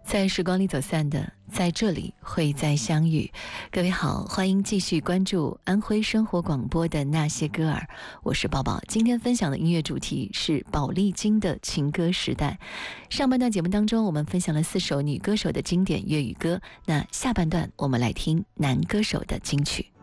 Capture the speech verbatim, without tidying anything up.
在时光里走散的，在这里会再相遇。各位好，欢迎继续关注安徽生活广播的那些歌儿，我是宝宝。今天分享的音乐主题是宝丽金的情歌时代。上半段节目当中，我们分享了四首女歌手的经典粤语歌，那下半段我们来听男歌手的金曲。